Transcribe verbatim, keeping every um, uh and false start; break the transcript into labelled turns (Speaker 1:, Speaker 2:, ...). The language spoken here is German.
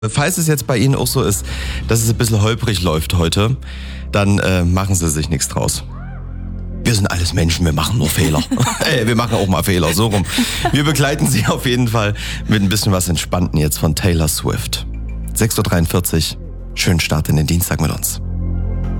Speaker 1: Falls es jetzt bei Ihnen auch so ist, dass es ein bisschen holprig läuft heute, dann äh, machen Sie sich nichts draus. Wir sind alles Menschen, wir machen nur Fehler. äh, wir machen auch mal Fehler, so rum. Wir begleiten Sie auf jeden Fall mit ein bisschen was Entspannten jetzt von Taylor Swift. sechs Uhr dreiundvierzig, schönen Start in den Dienstag mit uns.